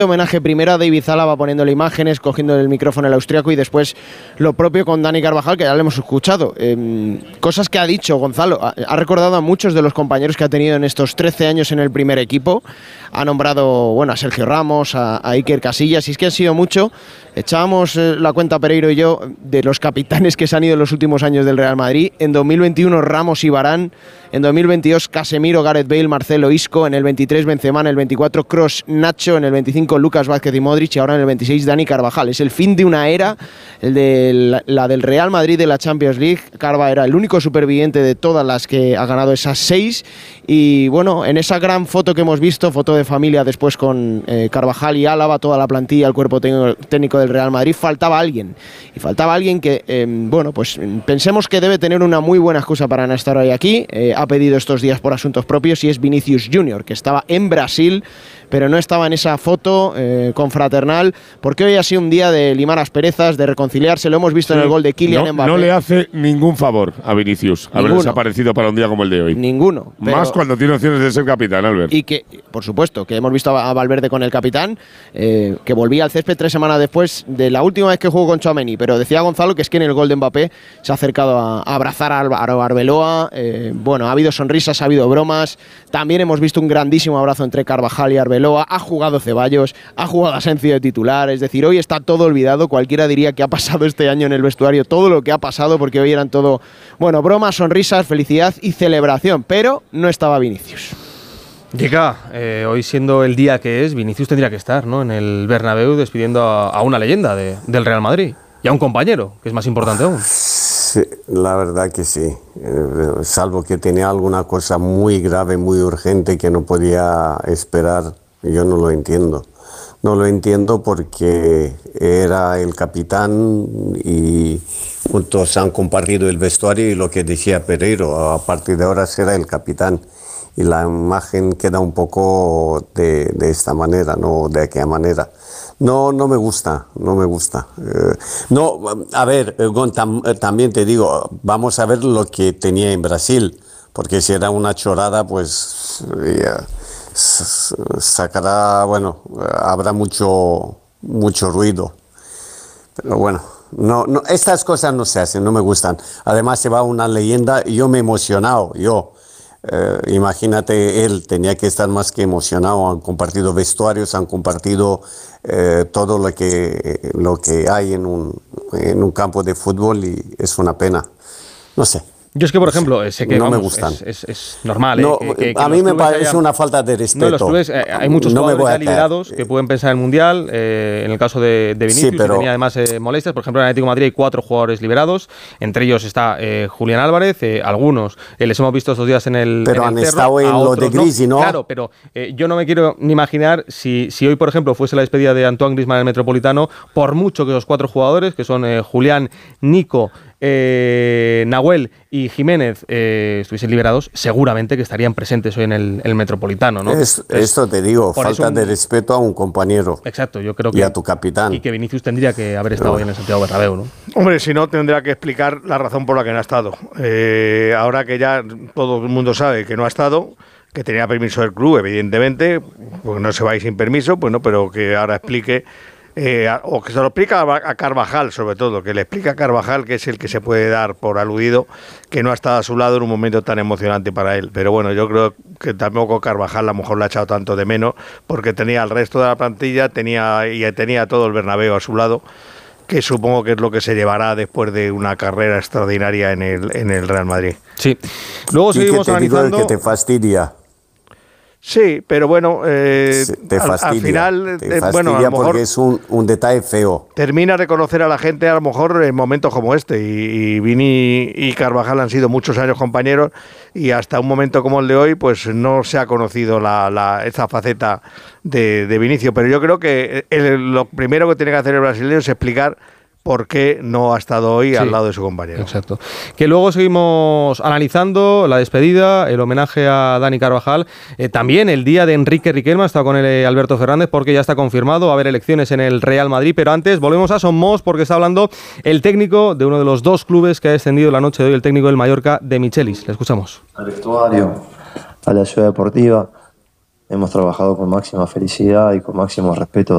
Homenaje primero a David Álava poniéndole imágenes, cogiendo el micrófono al austriaco, y después lo propio con Dani Carvajal, que ya lo hemos escuchado. Cosas que ha dicho Gonzalo. Ha recordado a muchos de los compañeros que ha tenido en estos 13 años en el primer equipo. Ha nombrado, bueno, a Sergio Ramos, a Iker Casillas, y es que han sido mucho. Echábamos la cuenta Pereiro y yo de los capitanes que se han ido en los últimos años del Real Madrid. En 2021 Ramos y Varane, en 2022 Casemiro, Gareth Bale, Marcelo, Isco, en el 23 Benzema, en el 24 Kroos, Nacho, en el 25 Lucas Vázquez y Modric, y ahora en el 26 Dani Carvajal. Es el fin de una era, el de la del Real Madrid de la Champions League. Carva era el único superviviente de todas las que ha ganado esas 6, y bueno, en esa gran foto que hemos visto, foto de familia después con Carvajal y Álava, toda la plantilla, el cuerpo técnico del Real Madrid, faltaba alguien, y faltaba alguien que, bueno, pues pensemos que debe tener una muy buena excusa para no estar hoy aquí. Ha pedido estos días por asuntos propios, y es Vinicius Junior, que estaba en Brasil, pero no estaba en esa foto confraternal, porque hoy ha sido un día de limar asperezas, de reconciliarse. Lo hemos visto en el gol de Kylian Mbappé. No le hace ningún favor a Vinicius haber desaparecido para un día como el de hoy. Ninguno. Más cuando tiene opciones de ser capitán, Albert. Y que, por supuesto, que hemos visto a Valverde con el capitán, que volvía al césped 3 semanas después de la última vez que jugó con Tchouaméni. Pero decía Gonzalo que es que en el gol de Mbappé se ha acercado a abrazar a Arbeloa. Bueno, ha habido sonrisas, ha habido bromas. También hemos visto un grandísimo abrazo entre Carvajal y Arbeloa. Ha jugado Ceballos, ha jugado Asensio de titular. Es decir, hoy está todo olvidado. Cualquiera diría que ha pasado este año en el vestuario todo lo que ha pasado, porque hoy eran todo, bueno, bromas, sonrisas, felicidad y celebración. Pero no estaba Vinicius. Llega, hoy siendo el día que es, Vinicius tendría que estar, ¿no?, en el Bernabéu despidiendo a una leyenda del Real Madrid y a un compañero, que es más importante aún. Sí, la verdad que sí, salvo que tenía alguna cosa muy grave, muy urgente que no podía esperar. Yo no lo entiendo. No lo entiendo porque era el capitán y juntos han compartido el vestuario, y lo que decía Pereiro, a partir de ahora será el capitán. Y la imagen queda un poco de esta manera, no de aquella manera. No me gusta, no me gusta. No, a ver, Gon, también te digo, vamos a ver lo que tenía en Brasil, porque si era una chorada, pues sacará, bueno, habrá mucho ruido. Pero bueno, no, estas cosas no se hacen, no me gustan. Además se va una leyenda y yo me he emocionado, imagínate, él tenía que estar más que emocionado. Han compartido vestuarios, han compartido todo lo que hay en un campo de fútbol, y es una pena. No sé. Yo es que, por ejemplo, sé que no me gustan. Es normal. No, que a mí me parece una falta de respeto. No, los clubes, hay muchos jugadores liberados que pueden pensar en el Mundial. En el caso de Vinicius, sí, pero tenía además molestias. Por ejemplo, en el Atlético de Madrid hay 4 jugadores liberados. Entre ellos está Julián Álvarez. Algunos les hemos visto estos días en el Pero en el han estado en lo de Grisi, ¿no? Claro, pero yo no me quiero ni imaginar si hoy, por ejemplo, fuese la despedida de Antoine Griezmann en el Metropolitano, por mucho que los 4 jugadores, que son Julián, Nico, Nahuel y Jiménez, estuviesen liberados, seguramente que estarían presentes hoy en el Metropolitano, ¿no? Esto te digo, falta de respeto a un compañero. Exacto, yo creo que. Y a tu capitán. Y que Vinicius tendría que haber estado hoy en el Santiago Bernabéu, ¿no? Hombre, si no, tendrá que explicar la razón por la que no ha estado. Ahora que ya todo el mundo sabe que no ha estado, que tenía permiso del club, evidentemente, pues no se va a ir sin permiso, pues no, pero que ahora explique. O que se lo explica a Carvajal, sobre todo, que le explica a Carvajal, que es el que se puede dar por aludido, que no ha estado a su lado en un momento tan emocionante para él. Pero bueno, yo creo que tampoco Carvajal a lo mejor le ha echado tanto de menos, porque tenía al resto de la plantilla, tenía todo el Bernabéu a su lado, que supongo que es lo que se llevará después de una carrera extraordinaria en el Real Madrid. Sí. Luego seguimos analizando. Que te fastidia. Sí, pero bueno, te fastidia, al final, te fastidia, bueno, a lo mejor porque es un detalle feo. Termina de reconocer a la gente a lo mejor en momentos como este, y Vini y Carvajal han sido muchos años compañeros, y hasta un momento como el de hoy pues no se ha conocido esta faceta de Vinicius. Pero yo creo que lo primero que tiene que hacer el brasileño es explicar por qué no ha estado hoy al lado de su compañero. Exacto. Que luego seguimos analizando la despedida, el homenaje a Dani Carvajal, también el día de Enrique Riquelme, está con el Alberto Fernández, porque ya está confirmado, va a haber elecciones en el Real Madrid. Pero antes volvemos a Somos, porque está hablando el técnico de uno de los 2 clubes que ha descendido la noche de hoy, el técnico del Mallorca, de Michelis. Le escuchamos. Al vestuario, a la ciudad deportiva, hemos trabajado con máxima felicidad y con máximo respeto